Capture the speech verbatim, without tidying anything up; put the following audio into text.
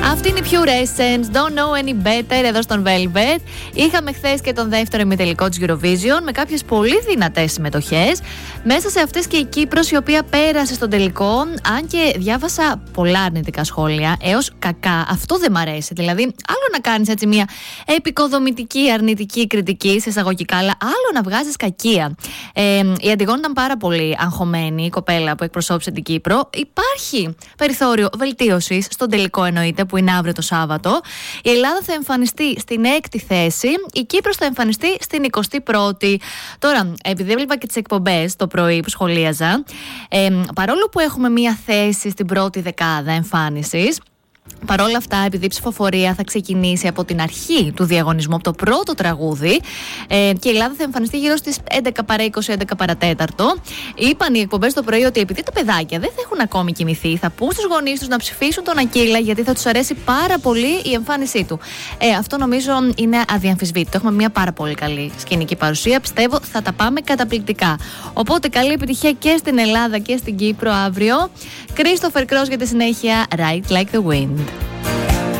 Αυτή είναι η Pure Essence, Don't Know Any Better, εδώ στον Velvet. Είχαμε χθες και τον δεύτερο ημιτελικό της Eurovision με κάποιες πολύ δυνατές συμμετοχές. Μέσα σε αυτές και η Κύπρος, η οποία πέρασε στον τελικό, αν και διάβασα πολλά αρνητικά σχόλια, έως κακά. Αυτό δεν μ' αρέσει. Δηλαδή, άλλο να κάνεις έτσι μια επικοδομητική αρνητική κριτική σε εισαγωγικά, αλλά άλλο να βγάζεις κακία. Ε, η Αντιγόνη ήταν πάρα πολύ αγχωμένη, η κοπέλα που εκπροσώπησε την Κύπρο. Υπάρχει περιθώριο βελτίωσης στον τελικό, εννοείται, που είναι αύριο το Σάββατο. Η Ελλάδα θα εμφανιστεί στην έκτη θέση, η Κύπρος θα εμφανιστεί στην εικοστή πρώτη. Τώρα, επειδή έβλεπα και τις εκπομπές το πρωί που σχολίαζα, ε, παρόλο που έχουμε μία θέση στην πρώτη δεκάδα εμφάνισης, παρ' όλα αυτά, επειδή η ψηφοφορία θα ξεκινήσει από την αρχή του διαγωνισμού, από το πρώτο τραγούδι, ε, και η Ελλάδα θα εμφανιστεί γύρω στις έντεκα παρά είκοσι, έντεκα παρά τέταρτο, είπαν οι εκπομπές το πρωί ότι επειδή τα παιδάκια δεν θα έχουν ακόμη κοιμηθεί, θα πούν στους γονείς τους να ψηφίσουν τον Ακύλα, γιατί θα τους αρέσει πάρα πολύ η εμφάνισή του. Ε, αυτό νομίζω είναι αδιαμφισβήτητο. Έχουμε μια πάρα πολύ καλή σκηνική παρουσία. Πιστεύω θα τα πάμε καταπληκτικά. Οπότε καλή επιτυχία και στην Ελλάδα και στην Κύπρο αύριο. Christopher Cross για τη συνέχεια. Right like the wind.